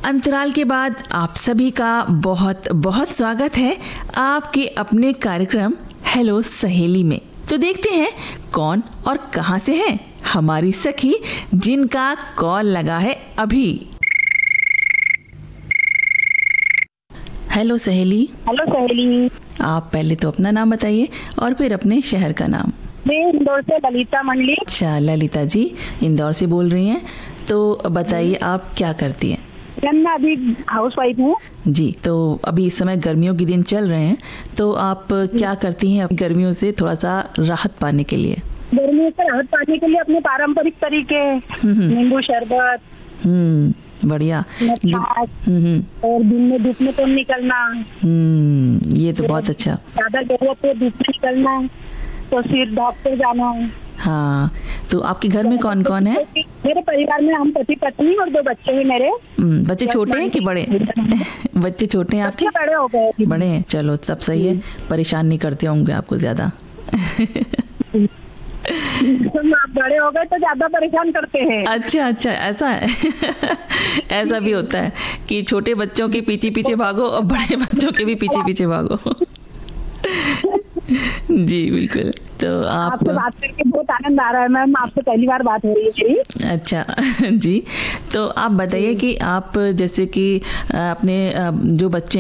अंतराल के बाद आप सभी का बहुत बहुत स्वागत है आपके अपने कार्यक्रम हेलो सहेली में। तो देखते हैं कौन और कहां से है हमारी सखी जिनका कॉल लगा है अभी। हेलो सहेली। हेलो सहेली। आप पहले तो अपना नाम बताइए और फिर अपने शहर का नाम। मैं इंदौर से ललिता मंडली। अच्छा ललिता जी इंदौर से बोल रही हैं, तो बताइए आप क्या करती हैं? मैं अभी हाउस वाइफ हूँ जी। तो अभी इस समय गर्मियों के दिन चल रहे हैं, तो आप क्या करती हैं गर्मियों से थोड़ा सा राहत पाने के लिए? गर्मियों से राहत पाने के लिए अपने पारंपरिक तरीके, नींबू शरबत, बढ़िया। और दिन में धूप में तो निकलना। ये तो बहुत अच्छा। ज्यादा जरूरत है धूप में निकलना तो सिर डॉक्टर जाना। हाँ, तो आपके घर में कौन कौन है? मेरे परिवार में हम पति पत्नी और 2 बच्चे हैं मेरे। बच्चे छोटे हैं कि बड़े? बच्चे छोटे हैं आपके? बड़े हो गए। बड़े हैं, चलो तब सही है, परेशान नहीं करते होंगे आपको ज्यादा। आप बड़े हो गए तो ज्यादा परेशान करते हैं। अच्छा ऐसा है। ऐसा भी होता है कि छोटे बच्चों के पीछे पीछे भागो और बड़े बच्चों के भी पीछे पीछे भागो। जी बिल्कुल। तो आपसे बात करके बहुत आनंद आ रहा है मैम, आपसे पहली बार बात हो रही है मेरी। अच्छा जी। तो आप बताइए कि आप जैसे कि अपने जो बच्चे